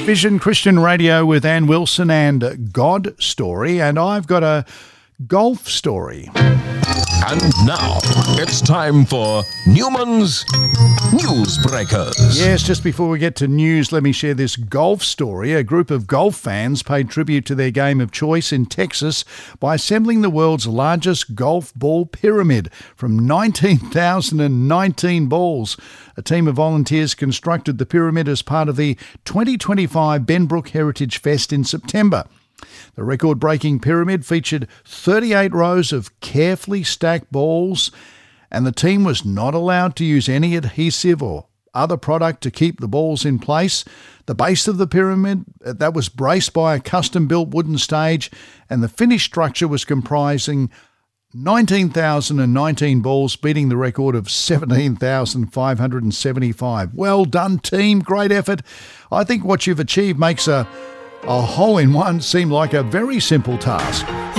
Vision Christian Radio with Ann Wilson and God Story, and I've got a golf story. And now, it's time for Newman's Newsbreakers. Yes, just before we get to news, let me share this golf story. A group of golf fans paid tribute to their game of choice in Texas by assembling the world's largest golf ball pyramid from 19,019 balls. A team of volunteers constructed the pyramid as part of the 2025 Benbrook Heritage Fest in September. The record-breaking pyramid featured 38 rows of carefully stacked balls, and the team was not allowed to use any adhesive or other product to keep the balls in place. The base of the pyramid that was braced by a custom-built wooden stage, and the finished structure was comprising 19,019 balls, beating the record of 17,575. Well done, team. Great effort. I think what you've achieved makes a hole-in-one seem like a very simple task.